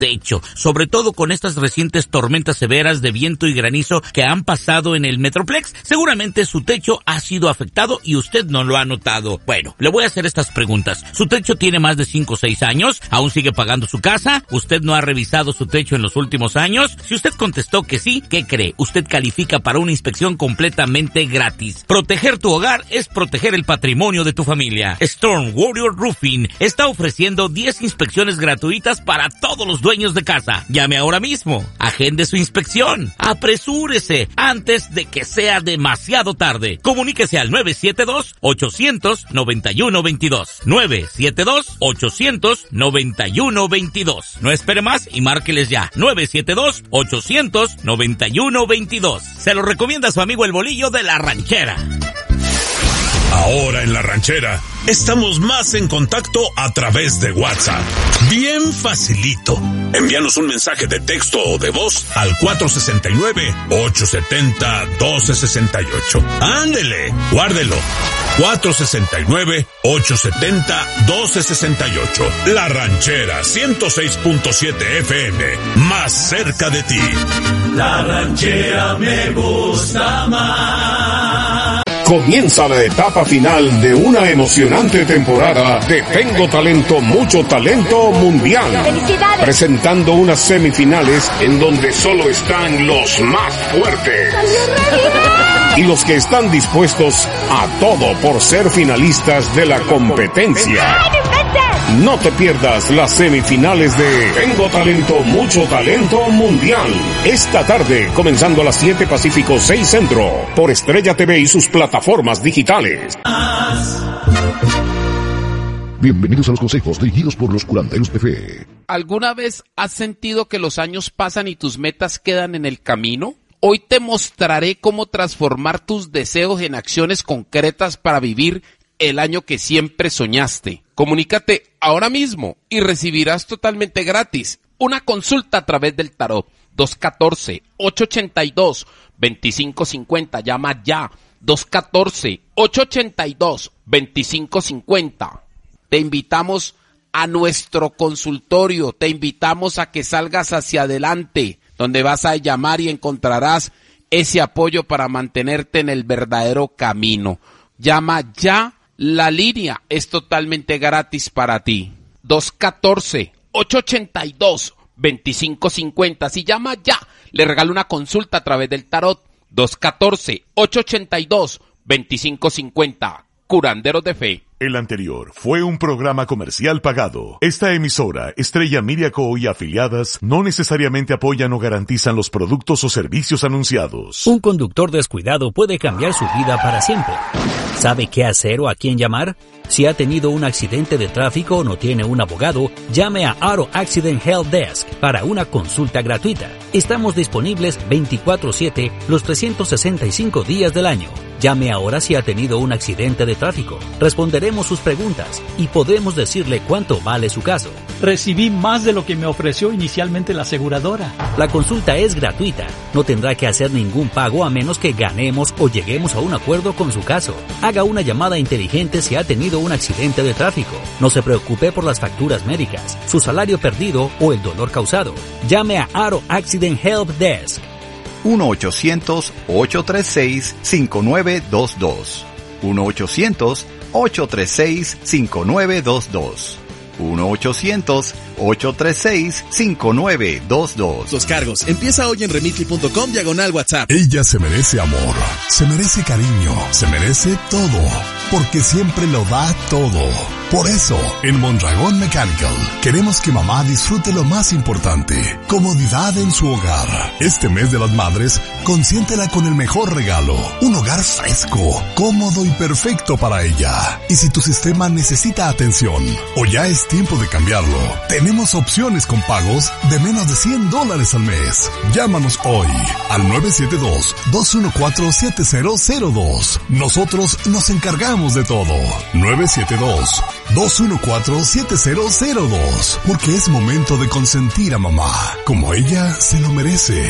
techo, sobre todo con estas recientes tormentas severas de viento y granizo que han pasado en el Metroplex. Seguramente su techo ha sido afectado y usted no lo ha notado. Bueno, le voy a hacer estas preguntas. ¿Su techo tiene más de 5 o 6 años? ¿Aún sigue pagando su casa? ¿Usted no ha revisado su techo en los últimos años? Si usted contestó que sí, ¿qué cree? Usted califica para una inspección completamente gratis. Proteger tu hogar es proteger el patrimonio de tu familia. Storm Warrior Roofing está ofreciendo 10 inspecciones gratuitas para todos los dueños de casa. Llame ahora mismo. Agende su inspección. Apresúrese antes de que sea demasiado tarde. Comuníquese al 972-800-9122. 972-800-9122. No espere más y márqueles ya. 972-800-9122. Se lo recomienda su amigo El Bolillo de La Ranchera. Ahora en La Ranchera estamos más en contacto a través de WhatsApp. Bien facilito. Envíanos un mensaje de texto o de voz al 469-870-1268. Ándele, guárdelo. 469-870-1268. La Ranchera 106.7 FM. Más cerca de ti. La Ranchera me gusta más. Comienza la etapa final de una emocionante temporada de Tengo Talento, Mucho Talento Mundial. ¡Felicidades! Presentando unas semifinales en donde solo están los más fuertes. Y los que están dispuestos a todo por ser finalistas de la competencia. No te pierdas las semifinales de Tengo Talento, Mucho Talento Mundial. Esta tarde, comenzando a las 7 Pacífico, 6 Centro, por Estrella TV y sus plataformas digitales. Bienvenidos a los consejos dirigidos por los curanderos de fe. ¿Alguna vez has sentido que los años pasan y tus metas quedan en el camino? Hoy te mostraré cómo transformar tus deseos en acciones concretas para vivir el año que siempre soñaste. Comunícate ahora mismo y recibirás totalmente gratis una consulta a través del tarot. 214-882-2550. Llama ya. 214-882-2550. Te invitamos a nuestro consultorio. Te invitamos a que salgas hacia adelante, donde vas a llamar y encontrarás ese apoyo para mantenerte en el verdadero camino. Llama ya. La línea es totalmente gratis para ti. 214-882-2550. Si llama ya, le regalo una consulta a través del tarot. 214-882-2550. Curanderos de Fe. El anterior fue un programa comercial pagado. Esta emisora, Estrella Media Co. y afiliadas, no necesariamente apoyan o garantizan los productos o servicios anunciados. Un conductor descuidado puede cambiar su vida para siempre. ¿Sabe qué hacer o a quién llamar? Si ha tenido un accidente de tráfico o no tiene un abogado, llame a Auto Accident Help Desk para una consulta gratuita. Estamos disponibles 24/7 los 365 días del año. Llame ahora si ha tenido un accidente de tráfico. Responderemos sus preguntas y podemos decirle cuánto vale su caso. Recibí más de lo que me ofreció inicialmente la aseguradora. La consulta es gratuita. No tendrá que hacer ningún pago a menos que ganemos o lleguemos a un acuerdo con su caso. Haga una llamada inteligente si ha tenido un accidente de tráfico. No se preocupe por las facturas médicas, su salario perdido o el dolor causado. Llame a Auto Accident Help Desk. 1-800-836-5922. 1-800-836-5922. 1-800-836-5922. Los cargos. Empieza hoy en remitly.com/WhatsApp. Ella se merece amor, se merece cariño, se merece todo, porque siempre lo da todo. Por eso, en Mondragón Mechanical, queremos que mamá disfrute lo más importante, comodidad en su hogar. Este mes de las madres, consiéntela con el mejor regalo, un hogar fresco, cómodo y perfecto para ella. Y si tu sistema necesita atención, o ya es tiempo de cambiarlo, tenemos opciones con pagos de menos de $100 al mes. Llámanos hoy al 972-214-7002. Nosotros nos encargamos de todo. 972-214-7002. Porque es momento de consentir a mamá, como ella se lo merece.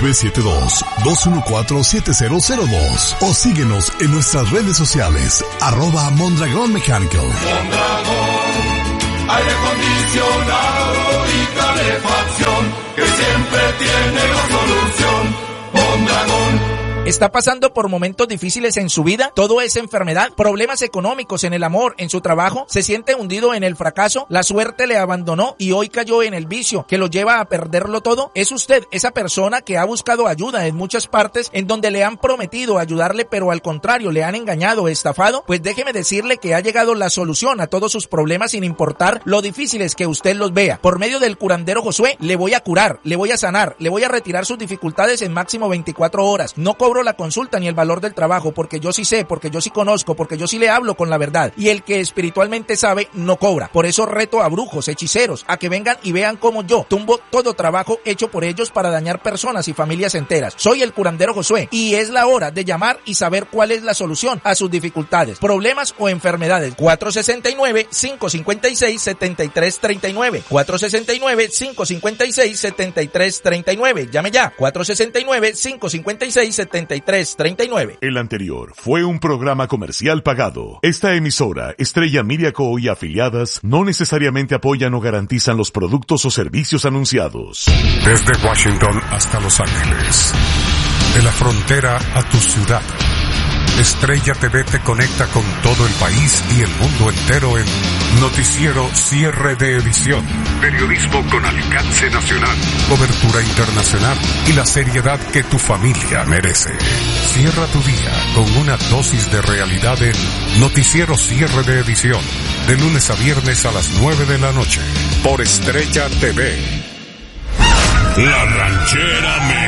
972-214-7002. O síguenos en nuestras redes sociales, @Mondragón Mechanical. aire acondicionado y calefacción, que siempre tiene la solución. Mondragón. ¿Está pasando por momentos difíciles en su vida? ¿Todo es enfermedad? ¿Problemas económicos en el amor, en su trabajo? ¿Se siente hundido en el fracaso? ¿La suerte le abandonó y hoy cayó en el vicio que lo lleva a perderlo todo? ¿Es usted esa persona que ha buscado ayuda en muchas partes en donde le han prometido ayudarle, pero al contrario le han engañado, estafado? Pues déjeme decirle que ha llegado la solución a todos sus problemas sin importar lo difíciles que usted los vea. Por medio del curandero Josué le voy a curar, le voy a sanar, le voy a retirar sus dificultades en máximo 24 horas. No cobro la consulta ni el valor del trabajo, porque yo sí sé, porque yo sí conozco, porque yo sí le hablo con la verdad, y el que espiritualmente sabe no cobra. Por eso reto a brujos, hechiceros, a que vengan y vean cómo yo tumbo todo trabajo hecho por ellos para dañar personas y familias enteras. Soy el curandero Josué y es la hora de llamar y saber cuál es la solución a sus dificultades, problemas o enfermedades. 469-556-7339 469-556-7339. Llame ya. 469-556-7339. El anterior fue un programa comercial pagado. Esta emisora, Estrella Media Co. y afiliadas, no necesariamente apoyan o garantizan los productos o servicios anunciados. Desde Washington hasta Los Ángeles, de la frontera a tu ciudad, Estrella TV te conecta con todo el país y el mundo entero en Noticiero Cierre de Edición. Periodismo con alcance nacional, cobertura internacional y la seriedad que tu familia merece. Cierra tu día con una dosis de realidad en Noticiero Cierre de Edición, de lunes a viernes a las 9 de la noche, por Estrella TV. La Ranchera